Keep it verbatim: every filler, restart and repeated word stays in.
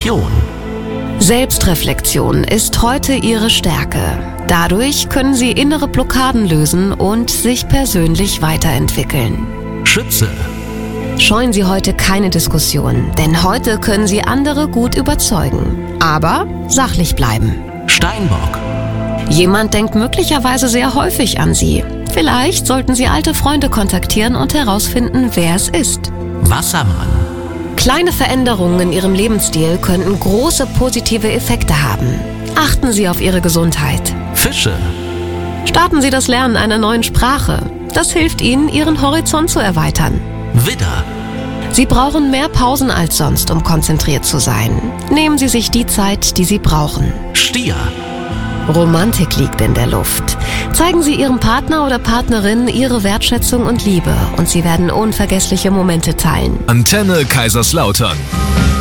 Intuition. Selbstreflexion ist heute Ihre Stärke. Dadurch können Sie innere Blockaden lösen und sich persönlich weiterentwickeln. Schütze. Scheuen Sie heute keine Diskussion, denn heute können Sie andere gut überzeugen. Aber sachlich bleiben. Steinbock. Jemand denkt möglicherweise sehr häufig an Sie. Vielleicht sollten Sie alte Freunde kontaktieren und herausfinden, wer es ist. Wassermann. Kleine Veränderungen in Ihrem Lebensstil könnten große positive Effekte haben. Achten Sie auf Ihre Gesundheit. Fische. Starten Sie das Lernen einer neuen Sprache. Das hilft Ihnen, Ihren Horizont zu erweitern. Widder. Sie brauchen mehr Pausen als sonst, um konzentriert zu sein. Nehmen Sie sich die Zeit, die Sie brauchen. Stier. Romantik liegt in der Luft. Zeigen Sie Ihrem Partner oder Partnerin Ihre Wertschätzung und Liebe und Sie werden unvergessliche Momente teilen. Antenne Kaiserslautern.